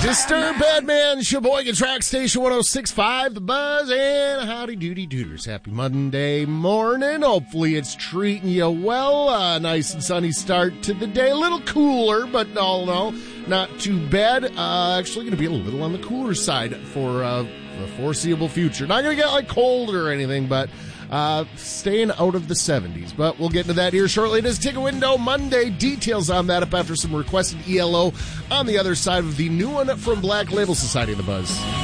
Disturb Badman, Sheboygan Track Station 106.5, The Buzz, and howdy doody dooders. Happy Monday morning. Hopefully it's treating you well. Nice and sunny start to the day. A little cooler, but all in all, not too bad. Actually going to be a little on the cooler side for the foreseeable future. Not going to get like cold or anything, but staying out of the 70s. But we'll get into that here shortly. It is Ticket Window Monday. Details on that up after some requested ELO on the other side of the new one from Black Label Society of the Buzz.